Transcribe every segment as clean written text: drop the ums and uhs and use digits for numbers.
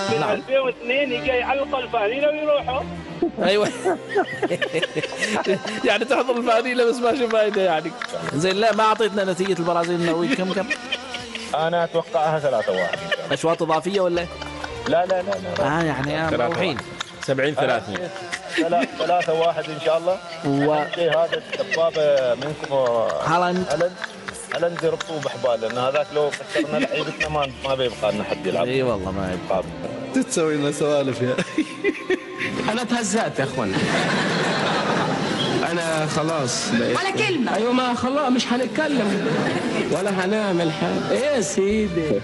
من 2002 يجي يعلقوا الفانيله ويروحوا. ايوه. يعني تحضر الفانيله بس ماشي فايده يعني. زين لا ما اعطيتنا نتيجه البرازيل النرويج كم؟ انا اتوقعها 3-1. اشواط اضافيه ولا؟ لا لا لا لا. يعني مروحين 70-30. 3-1 ان شاء الله. هذا الدبابه منكم هالاند يربطوه بحبال، لان هذاك لو كسرنا لعيبتنا ما بيبقى لنا حد يلعب. اي والله ما يبقى. تسوي لنا سوالف يا انا تهزأت يا اخوان. انا خلاص ولا كلمة. ايوه ما خلاص مش هنتكلم ولا هنعمل حاجة. ايه يا سيدي.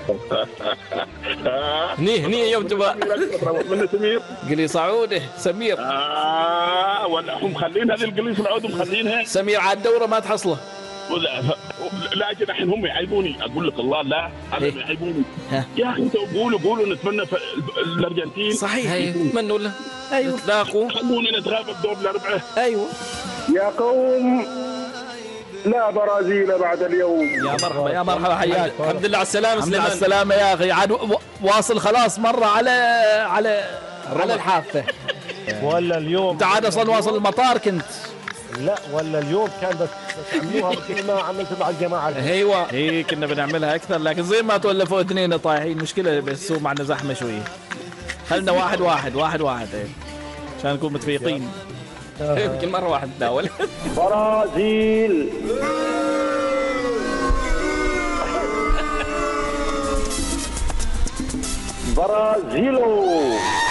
هني يوم تبقى من سمير قليص عوده سمير. ولا هم مخلينها للقليص العود مخلينها. سمير على الدورة ما تحصله. لا اجل الحين هم يعيبوني، اقول لك الله لا انا يعيبوني. يا اخي انتوا قولوا نتمنى الارجنتين. صحيح يتمنوا له. ايوه تلاقوا خلونا نتغابى بدور الاربعه. ايوه يا قوم لا برازيل بعد اليوم. يا مرحبا يا مرحبا حياك. الحمد لله على السلامة الحمد لله على السلامة يا اخي. عاد واصل خلاص مرة على الحافة. ولا اليوم انت عاد اصلا واصل المطار كنت. لا ولا اليوم كان بس عملوها مثل ما عملت مع الجماعه. ايوه هي كنا بنعملها اكثر، لكن زي ما تولفوا اثنين طايحين مشكله بالسوق معنا زحمه شويه. خلنا واحد ايه عشان نكون متفيقين. يمكن مره واحد تداول. برازيل برازيلو.